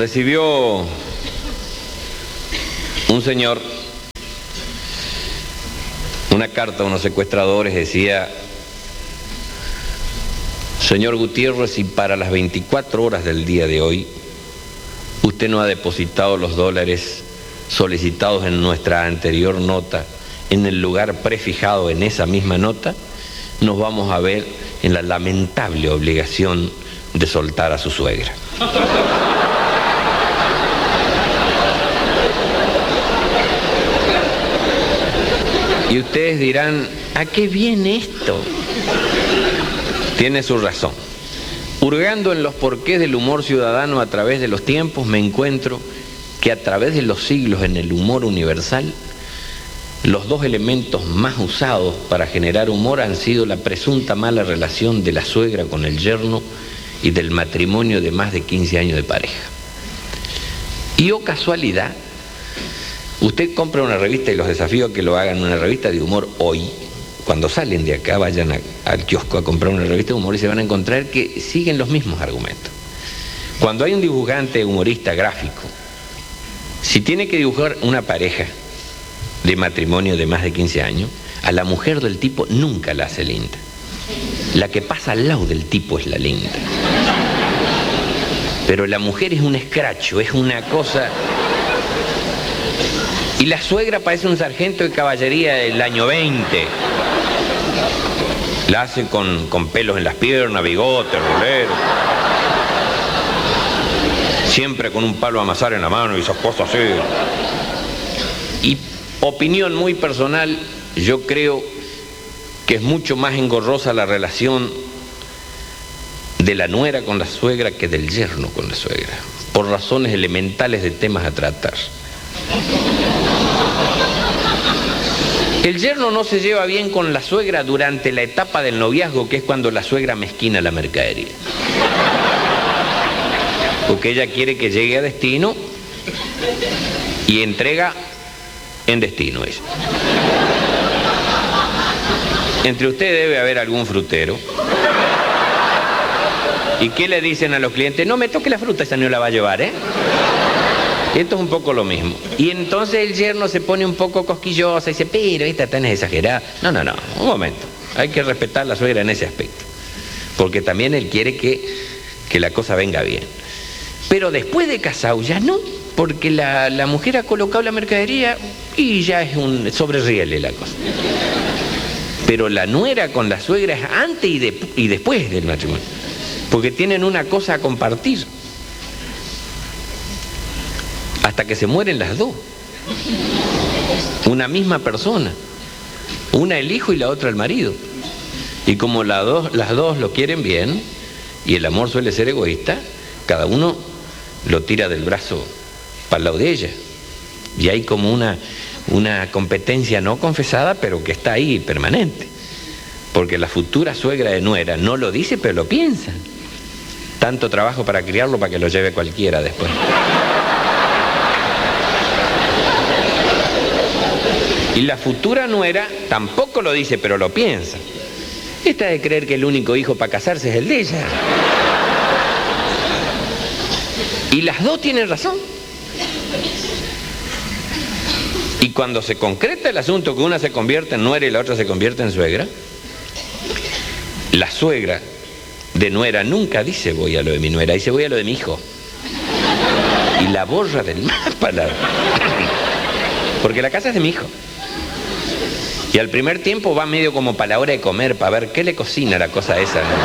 Recibió un señor una carta a unos secuestradores, decía: señor Gutiérrez, si para las 24 horas del día de hoy usted no ha depositado los dólares solicitados en nuestra anterior nota en el lugar prefijado en esa misma nota, nos vamos a ver en la lamentable obligación de soltar a su suegra. Y ustedes dirán: ¿a qué viene esto? Tiene su razón. Hurgando en los porqués del humor ciudadano a través de los tiempos, me encuentro que a través de los siglos en el humor universal, los dos elementos más usados para generar humor han sido la presunta mala relación de la suegra con el yerno y del matrimonio de más de 15 años de pareja. Y oh casualidad, usted compra una revista y los desafío a que lo hagan, una revista de humor hoy. Cuando salen de acá, vayan al kiosco a comprar una revista de humor y se van a encontrar que siguen los mismos argumentos. Cuando hay un dibujante humorista gráfico, si tiene que dibujar una pareja de matrimonio de más de 15 años, a la mujer del tipo nunca la hace linda. La que pasa al lado del tipo es la linda. Pero la mujer es un escracho, es una cosa... Y la suegra parece un sargento de caballería del año 20. La hacen con pelos en las piernas, bigote, rolero. Siempre con un palo a amasar en la mano y esas cosas así. Y opinión muy personal, yo creo que es mucho más engorrosa la relación de la nuera con la suegra que del yerno con la suegra, por razones elementales de temas a tratar. El yerno no se lleva bien con la suegra durante la etapa del noviazgo, que es cuando la suegra mezquina la mercadería. Porque ella quiere que llegue a destino y entrega en destino eso. Entre ustedes debe haber algún frutero. ¿Y qué le dicen a los clientes? No me toque la fruta, esa no la va a llevar, ¿eh? Esto es un poco lo mismo. Y entonces el yerno se pone un poco cosquillosa y dice: pero esta tan exagerada. No, un momento. Hay que respetar a la suegra en ese aspecto. Porque también él quiere que la cosa venga bien. Pero después de casado ya no, porque la mujer ha colocado la mercadería y ya es un sobreriele la cosa. Pero la nuera con la suegra es antes y después del matrimonio. Porque tienen una cosa a compartir. Hasta que se mueren las dos. Una misma persona. Una el hijo y la otra el marido. Y como las dos lo quieren bien, y el amor suele ser egoísta, cada uno lo tira del brazo para el lado de ella. Y hay como una competencia no confesada, pero que está ahí permanente. Porque la futura suegra de nuera no lo dice, pero lo piensa. Tanto trabajo para criarlo para que lo lleve cualquiera después. Y la futura nuera tampoco lo dice, pero lo piensa. Esta de creer que el único hijo para casarse es el de ella. Y las dos tienen razón. Y cuando se concreta el asunto, que una se convierte en nuera y la otra se convierte en suegra, la suegra de nuera nunca dice voy a lo de mi nuera, dice voy a lo de mi hijo. Y la borra del mapa. Porque la casa es de mi hijo. Y al primer tiempo va medio como para la hora de comer, para ver qué le cocina la cosa esa, ¿no?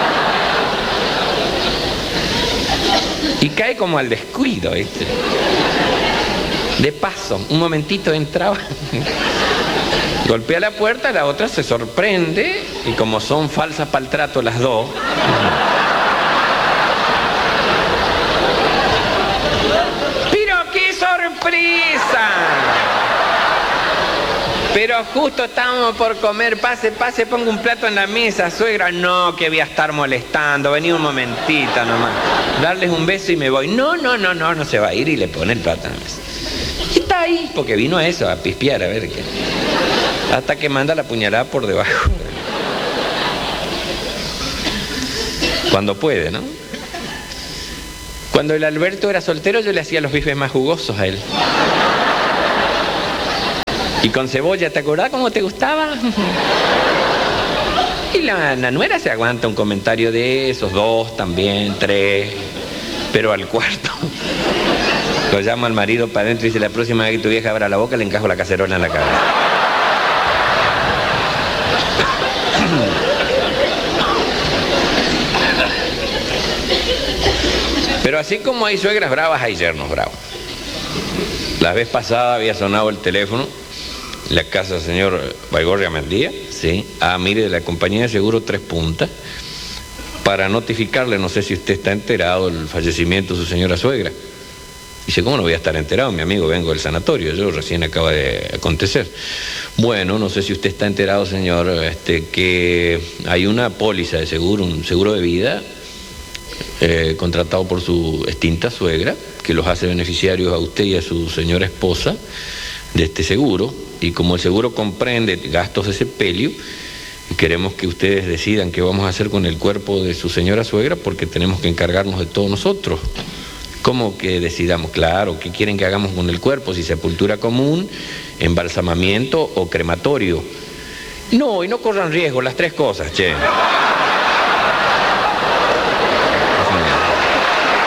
Y cae como al descuido, ¿viste? De paso, un momentito entraba, golpea la puerta, la otra se sorprende, y como son falsas para el trato las dos, ¡pero qué sorpresa! Pero justo estábamos por comer, pase, pongo un plato en la mesa, suegra. No, que voy a estar molestando, vení un momentito nomás. Darles un beso y me voy. No se va a ir, y le pone el plato en la mesa. Y está ahí, porque vino a eso, a pispear, a ver qué. Hasta que manda la puñalada por debajo. Cuando puede, ¿no? Cuando el Alberto era soltero yo le hacía los bifes más jugosos a él. Y con cebolla, ¿te acordás cómo te gustaba? Y la nuera se aguanta un comentario de esos, 2 también, 3, pero al cuarto lo llama al marido para adentro y dice: la próxima vez que tu vieja abra la boca le encajo la cacerola en la cabeza. Pero así como hay suegras bravas, hay yernos bravos. La vez pasada había sonado el teléfono, la casa del señor Baigorria Mendía, sí. Mire, de la compañía de seguro Tres Puntas, para notificarle, no sé si usted está enterado, del fallecimiento de su señora suegra. Dice: ¿cómo no voy a estar enterado? Mi amigo, vengo del sanatorio, yo recién acaba de acontecer. Bueno, no sé si usted está enterado, señor, que hay una póliza de seguro, un seguro de vida, contratado por su extinta suegra, que los hace beneficiarios a usted y a su señora esposa de este seguro, y como el seguro comprende gastos de sepelio, queremos que ustedes decidan qué vamos a hacer con el cuerpo de su señora suegra, porque tenemos que encargarnos de todos nosotros. ¿Cómo que decidamos? Claro, ¿qué quieren que hagamos con el cuerpo? Si sepultura común, embalsamamiento o crematorio. No, y no corran riesgo, las 3 cosas, che.